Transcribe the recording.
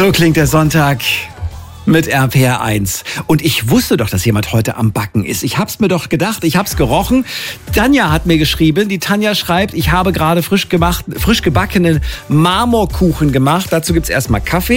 So klingt der Sonntag mit RPR1. Und ich wusste doch, dass jemand heute am Backen ist. Ich hab's mir doch gedacht, ich hab's gerochen. Tanja hat mir geschrieben, die Tanja schreibt, ich habe gerade frisch gebackenen Marmorkuchen gemacht. Dazu gibt's erstmal Kaffee.